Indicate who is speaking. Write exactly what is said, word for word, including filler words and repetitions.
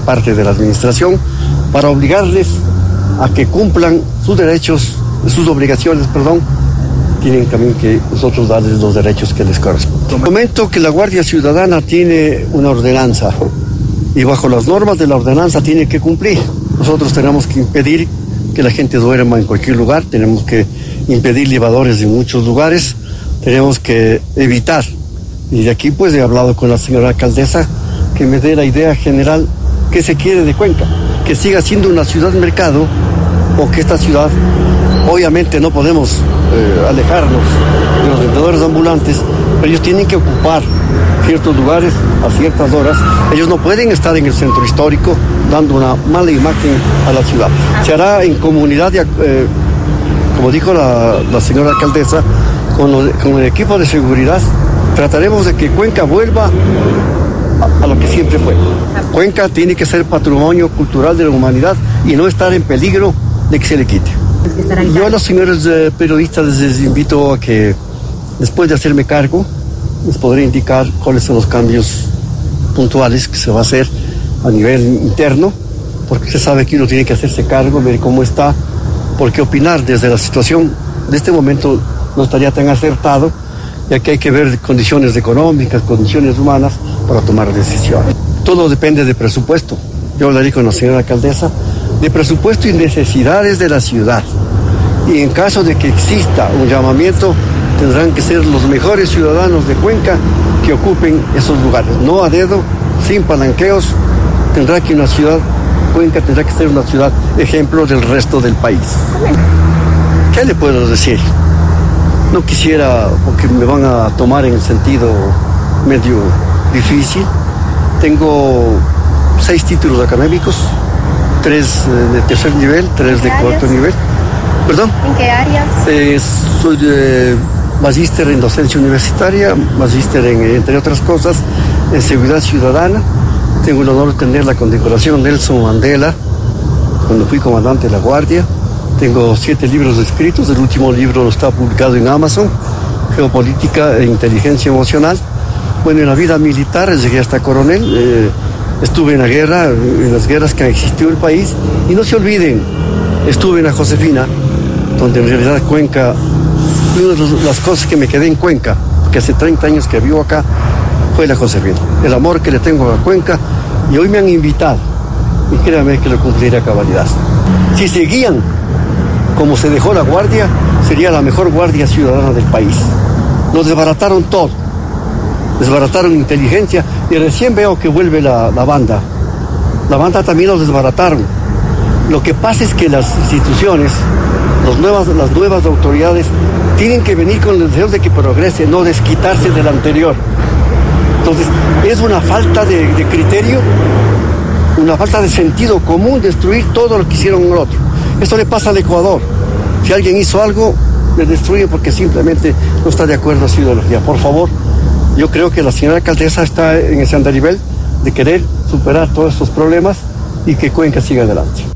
Speaker 1: parte de la administración para obligarles a que cumplan sus derechos, sus obligaciones, perdón, tienen también que nosotros darles los derechos que les corresponden. Comento que la Guardia Ciudadana tiene una ordenanza y bajo las normas de la ordenanza tiene que cumplir. Nosotros tenemos que impedir que la gente duerma en cualquier lugar, tenemos que impedir libadores en muchos lugares, tenemos que evitar. Y de aquí pues he hablado con la señora alcaldesa que me dé la idea general que se quiere de Cuenca, que siga siendo una ciudad mercado o que esta ciudad, obviamente no podemos eh, alejarnos de los vendedores ambulantes, pero ellos tienen que ocupar ciertos lugares a ciertas horas. Ellos no pueden estar en el centro histórico dando una mala imagen a la ciudad. Se hará en comunidad, de, eh, como dijo la, la señora alcaldesa, con, lo, con el equipo de seguridad. Trataremos de que Cuenca vuelva a, a lo que siempre fue. Cuenca tiene que ser patrimonio cultural de la humanidad y no estar en peligro de que se le quite. Yo a los señores eh, periodistas les invito a que después de hacerme cargo les podré indicar cuáles son los cambios puntuales que se va a hacer a nivel interno, porque usted sabe que uno tiene que hacerse cargo, ver cómo está, porque opinar desde la situación de este momento no estaría tan acertado, ya que hay que ver condiciones económicas, condiciones humanas para tomar decisiones. Todo depende de presupuesto. Yo hablaré con la señora alcaldesa de presupuesto y necesidades de la ciudad. Y en caso de que exista un llamamiento, tendrán que ser los mejores ciudadanos de Cuenca que ocupen esos lugares. No a dedo, sin palanqueos, tendrá que una ciudad, Cuenca tendrá que ser una ciudad ejemplo del resto del país. ¿Qué le puedo decir? No quisiera, porque me van a tomar en el sentido medio difícil. Tengo seis títulos académicos, tres de tercer nivel, tres de cuarto nivel. ¿Perdón?
Speaker 2: ¿En qué áreas?
Speaker 1: Eh, soy de magíster en docencia universitaria, magíster en, entre otras cosas, en seguridad ciudadana. Tengo el honor de tener la condecoración Nelson Mandela cuando fui comandante de la Guardia. Tengo siete libros escritos, el último libro está publicado en Amazon, Geopolítica e Inteligencia Emocional. Bueno, en la vida militar llegué hasta coronel, eh, estuve en la guerra, en las guerras que existió en el país, y no se olviden, estuve en la Josefina, donde en realidad Cuenca, una de las cosas que me quedé en Cuenca, que hace treinta años que vivo acá, fue la Josefina, el amor que le tengo a Cuenca, y hoy me han invitado, y créanme que lo cumpliré a cabalidad. Si seguían como se dejó la Guardia, sería la mejor Guardia Ciudadana del país. Nos desbarataron todo, desbarataron inteligencia, y recién veo que vuelve la, la banda. La banda también los desbarataron. Lo que pasa es que las instituciones, los nuevas, las nuevas autoridades, tienen que venir con el deseo de que progrese, no desquitarse del anterior. Entonces, es una falta de, de criterio, una falta de sentido común destruir todo lo que hicieron el otro. Esto le pasa al Ecuador. Si alguien hizo algo, le destruyen porque simplemente no está de acuerdo a su ideología. Por favor, yo creo que la señora alcaldesa está en ese andarivel de querer superar todos estos problemas y que Cuenca siga adelante.